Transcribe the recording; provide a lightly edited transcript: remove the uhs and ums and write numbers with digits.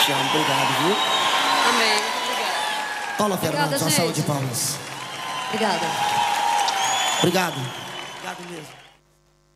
te amo. Obrigado, viu? Amém. Muito obrigada. Paula Fernandes, uma gente. salva de palmas. Obrigada. Obrigado. Obrigado mesmo.